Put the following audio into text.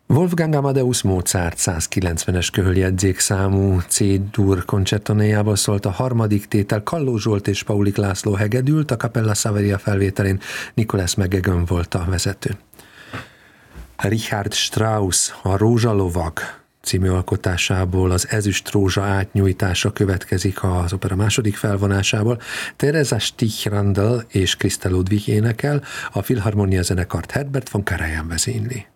Wolfgang Amadeus Mozart 190-es köhöljegyzékszámú C-dur koncertonéjából szólt a harmadik tétel. Kalló Zsolt és Paulik László hegedült, a Capella Saveria felvételén Nicolas Megegön volt a vezető. Richard Strauss a Rózsalovag című alkotásából az Ezüst rózsa átnyújtása következik az opera második felvonásából. Teresa Stich-Randall és Christa Ludwig énekel, a Filharmonia zenekart Herbert von Karajan vezényli.